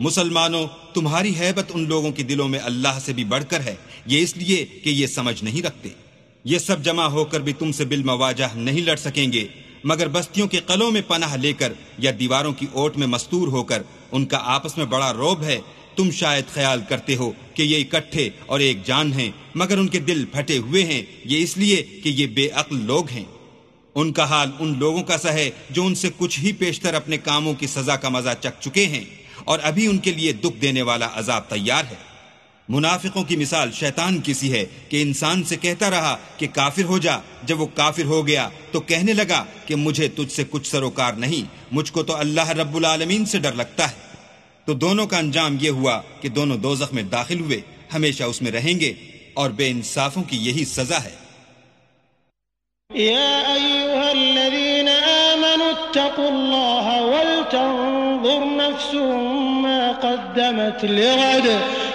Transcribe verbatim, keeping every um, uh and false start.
مسلمانوں، تمہاری ہیبت ان لوگوں کے دلوں میں اللہ سے بھی بڑھ کر ہے، یہ اس لیے کہ یہ سمجھ نہیں رکھتے۔ یہ سب جمع ہو کر بھی تم سے بالمواجہ نہیں لڑ سکیں گے، مگر بستیوں کے قلعوں میں پناہ لے کر یا دیواروں کی اوٹ میں مستور ہو کر۔ ان کا آپس میں بڑا روب ہے۔ تم شاید خیال کرتے ہو کہ یہ اکٹھے اور ایک جان ہیں، مگر ان کے دل پھٹے ہوئے ہیں، یہ اس لیے کہ یہ بے عقل لوگ ہیں۔ ان کا حال ان لوگوں کا سا ہے جو ان سے کچھ ہی پیشتر اپنے کاموں کی سزا کا مزہ چکھ چکے ہیں، اور ابھی ان کے لیے دکھ دینے والا عذاب تیار ہے۔ منافقوں کی مثال شیطان کی سی ہے کہ انسان سے کہتا رہا کہ کافر ہو جا، جب وہ کافر ہو گیا تو کہنے لگا کہ مجھے تجھ سے کچھ سروکار نہیں، مجھ کو تو اللہ رب العالمین سے ڈر لگتا ہے۔ تو دونوں کا انجام یہ ہوا کہ دونوں دوزخ میں داخل ہوئے، ہمیشہ اس میں رہیں گے، اور بے انصافوں کی یہی سزا ہے۔ یا ایھا الذین آمنوا اتقوا اللہ ولتنظر نفس ما قدمت لغد